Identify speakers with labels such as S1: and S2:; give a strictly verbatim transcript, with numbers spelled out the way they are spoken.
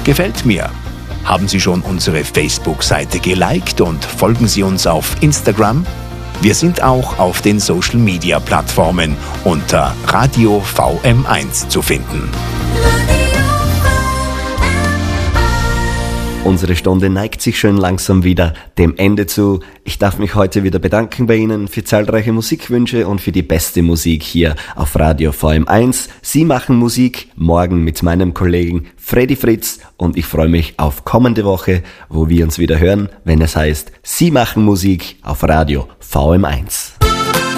S1: Gefällt mir. Haben Sie schon unsere Facebook-Seite geliked und folgen Sie uns auf Instagram? Wir sind auch auf den Social-Media-Plattformen unter Radio V M eins zu finden.
S2: Unsere Stunde neigt sich schön langsam wieder dem Ende zu. Ich darf mich heute wieder bedanken bei Ihnen für zahlreiche Musikwünsche und für die beste Musik hier auf Radio V M eins. Sie machen Musik, morgen mit meinem Kollegen Freddy Fritz, und ich freue mich auf kommende Woche, wo wir uns wieder hören, wenn es heißt, Sie machen Musik auf Radio V M eins.